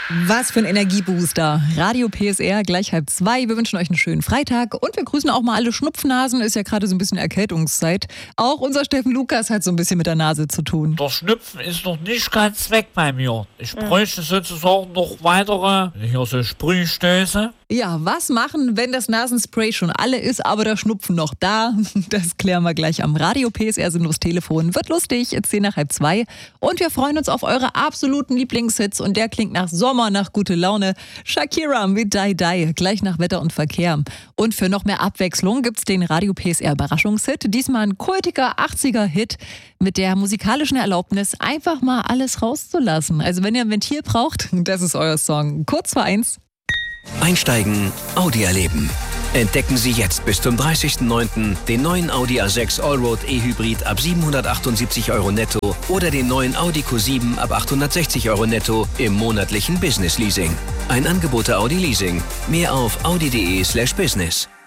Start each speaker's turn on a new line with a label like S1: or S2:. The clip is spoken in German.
S1: Was für ein Energiebooster. Radio PSR, gleich 1:30. Wir wünschen euch einen schönen Freitag und wir grüßen auch mal alle Schnupfnasen. Ist ja gerade so ein bisschen Erkältungszeit. Auch unser Steffen Lukas hat so ein bisschen mit der Nase zu tun.
S2: Der Schnupfen ist noch nicht ganz weg bei mir. Ich bräuchte sozusagen noch weitere, hier so Sprühstöße.
S1: Ja, was machen, wenn das Nasenspray schon alle ist, aber der Schnupfen noch da? Das klären wir gleich am Radio PSR Sinnlos Telefon. Wird lustig, 1:10 und wir freuen uns auf eure absoluten Lieblingshits und der klingt nach Sommer, nach gute Laune. Shakira mit Die Die, gleich nach Wetter und Verkehr. Und für noch mehr Abwechslung gibt's den Radio PSR Überraschungshit. Diesmal ein kultiger 80er-Hit mit der musikalischen Erlaubnis, einfach mal alles rauszulassen. Also wenn ihr ein Ventil braucht, das ist euer Song. Kurz vor 1.
S3: Einsteigen, Audi erleben. Entdecken Sie jetzt bis zum 30.09. den neuen Audi A6 Allroad E-Hybrid ab 778 € netto oder den neuen Audi Q7 ab 860 € netto im monatlichen Business Leasing. Ein Angebot der Audi Leasing. Mehr auf audi.de/business.